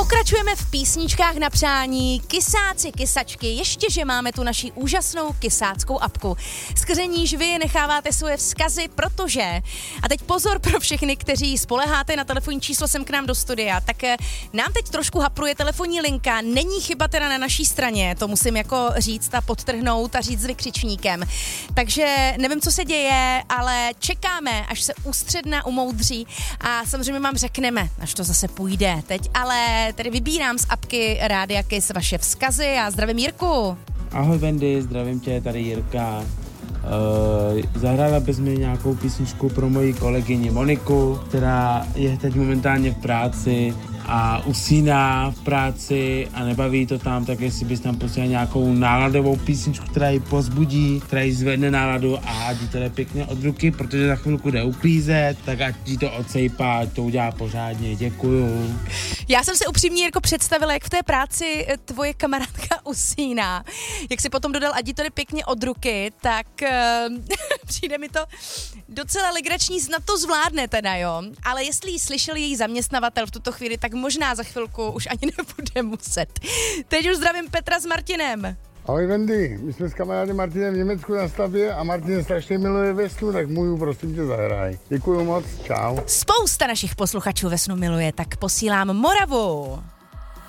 Pokračujeme v písničkách na přání. Kysáci, kysačky, ještě, že máme tu naši úžasnou kysáckou apku, skrze níž vy necháváte svoje vzkazy, protože, a teď pozor pro všechny, kteří spoleháte na telefonní číslo sem k nám do studia, tak nám teď trošku hapruje telefonní linka, není chyba teda na naší straně, to musím jako říct a podtrhnout a říct s vykřičníkem. Takže nevím, co se děje, ale čekáme, až se ústředna umoudří a samozřejmě vám řekneme, až to zase půjde teď, ale tedy vybírám z apky Rádia Kiss vaše vzkazy a zdravím Jirku. Ahoj Wendy, zdravím tě, tady Jirka. Zahrála bys mi nějakou písničku pro moji kolegyni Moniku, která je teď momentálně v práci a usíná v práci a nebaví to tam, tak jestli bys tam pustila nějakou náladovou písničku, která ji pozbudí, která ji zvedne náladu a ať to jde pěkně od ruky, protože za chvilku jde uklízet, tak ať ti to odsejpá, ať to udělá pořádně, děkuju. Já jsem se upřímně Jirko představila, jak v té práci tvoje kamarádka usíná. Jak si potom dodal, ať ti to jde pěkně od ruky, tak přijde mi to docela legrační, snad to zvládne teda, jo. Ale jestli ji slyšel její zaměstnavatel v tuto chvíli, tak možná za chvilku už ani nebude muset. Teď už zdravím Petra s Martinem. Ahoj Wendy, my jsme s kamarádem Martinem v Německu na stavbě a Martin strašně miluje Vesnu, tak můžu prosím tě zahraj. Děkuju moc, čau. Spousta našich posluchačů Vesnu miluje, tak posílám Moravu.